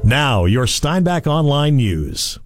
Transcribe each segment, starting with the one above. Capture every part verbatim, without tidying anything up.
Now, your Steinbach Online News.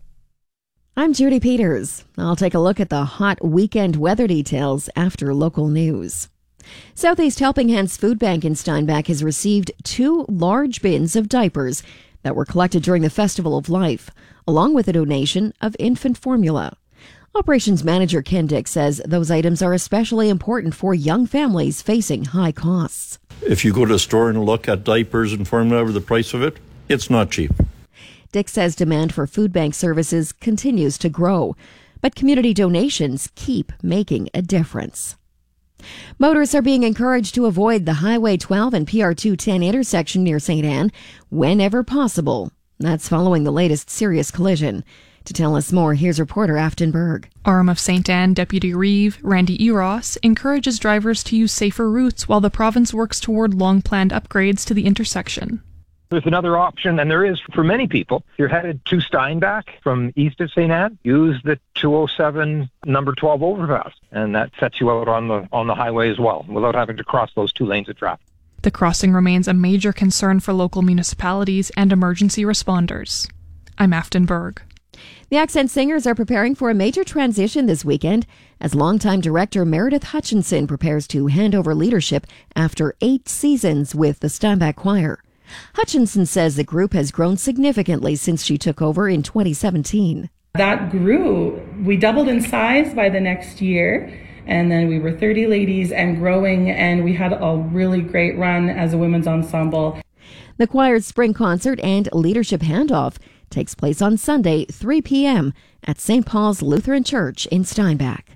I'm Judy Peters. I'll take a look at the hot weekend weather details after local news. Southeast Helping Hands Food Bank in Steinbach has received two large bins of diapers that were collected during the Festival of Life, along with a donation of infant formula. Operations Manager Ken Dick says those items are especially important for young families facing high costs. If you go to a store and look at diapers and formula over the price of it, it's not cheap. Dick says demand for food bank services continues to grow, but community donations keep making a difference. Motorists are being encouraged to avoid the Highway twelve and P R two ten intersection near Saint Anne whenever possible. That's following the latest serious collision. To tell us more, here's reporter Afton Berg. R M of Saint Anne Deputy Reeve, Randy Eros, encourages drivers to use safer routes while the province works toward long-planned upgrades to the intersection. There's another option, and there is for many people. You're headed to Steinbach from east of Saint Anne. Use the two oh seven number twelve overpass, and that sets you out on the on the highway as well, without having to cross those two lanes of traffic. The crossing remains a major concern for local municipalities and emergency responders. I'm Afton Berg. The Accent Singers are preparing for a major transition this weekend as longtime director Meredith Hutchinson prepares to hand over leadership after eight seasons with the Steinbach Choir. Hutchinson says the group has grown significantly since she took over in twenty seventeen. That grew. We doubled in size by the next year, and then we were thirty ladies and growing, and we had a really great run as a women's ensemble. The choir's spring concert and leadership handoff takes place on Sunday, three p.m. at Saint Paul's Lutheran Church in Steinbach.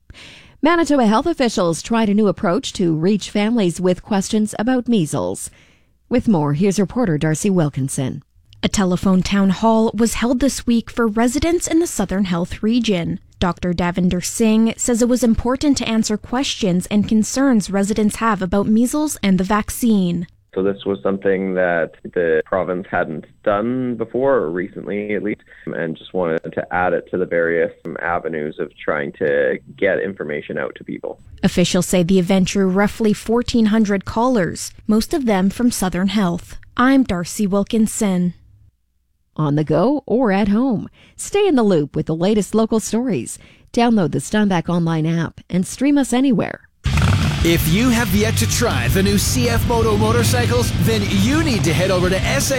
Manitoba health officials tried a new approach to reach families with questions about measles. With more, here's reporter Darcy Wilkinson. A telephone town hall was held this week for residents in the Southern Health region. Doctor Davinder Singh says it was important to answer questions and concerns residents have about measles and the vaccine. So this was something that the province hadn't done before, or recently at least, and just wanted to add it to the various avenues of trying to get information out to people. Officials say the event drew roughly fourteen hundred callers, most of them from Southern Health. I'm Darcy Wilkinson. On the go or at home, stay in the loop with the latest local stories. Download the Steinbach Online app and stream us anywhere. If you have yet to try the new C F Moto motorcycles, then you need to head over to S A